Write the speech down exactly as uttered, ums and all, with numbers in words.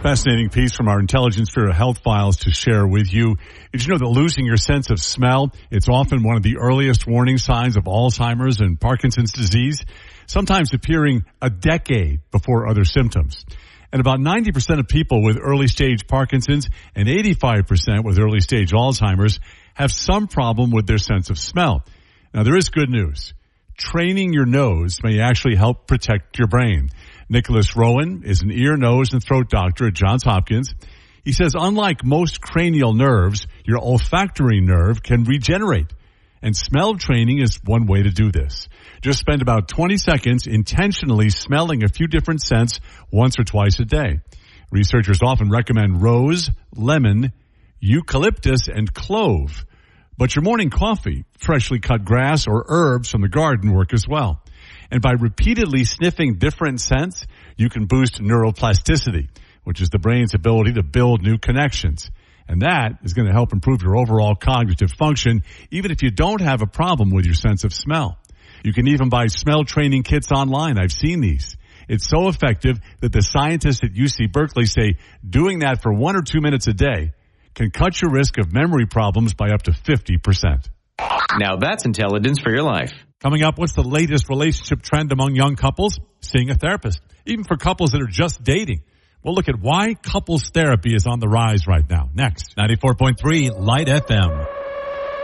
Fascinating piece from our Intelligence Bureau Health Files to share with you. Did you know that losing your sense of smell, it's often one of the earliest warning signs of Alzheimer's and Parkinson's disease, sometimes appearing a decade before other symptoms. And about ninety percent of people with early-stage Parkinson's and eighty-five percent with early-stage Alzheimer's have some problem with their sense of smell. Now, there is good news. Training your nose may actually help protect your brain. Nicholas Rowan is an ear, nose, and throat doctor at Johns Hopkins. He says unlike most cranial nerves, your olfactory nerve can regenerate. And smell training is one way to do this. Just spend about twenty seconds intentionally smelling a few different scents once or twice a day. Researchers often recommend rose, lemon, eucalyptus, and clove. But your morning coffee, freshly cut grass, or herbs from the garden work as well. And by repeatedly sniffing different scents, you can boost neuroplasticity, which is the brain's ability to build new connections. And that is going to help improve your overall cognitive function, even if you don't have a problem with your sense of smell. You can even buy smell training kits online. I've seen these. It's so effective that the scientists at U C Berkeley say doing that for one or two minutes a day can cut your risk of memory problems by up to fifty percent. Now that's intelligence for your life. Coming up, what's the latest relationship trend among young couples? Seeing a therapist. Even for couples that are just dating. We'll look at why couples therapy is on the rise right now. Next. ninety-four point three Light F M.